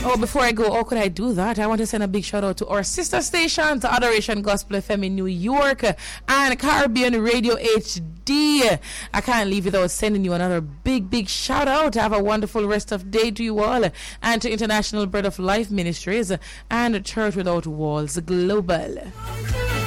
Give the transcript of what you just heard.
Oh, before I go, how could I do that? I want to send a big shout out to our sister stations, Adoration Gospel FM in New York and Caribbean Radio HD. I can't leave without sending you another big shout out. Have a wonderful rest of day to you all, and to International Bread of Life Ministries and Church Without Walls Global.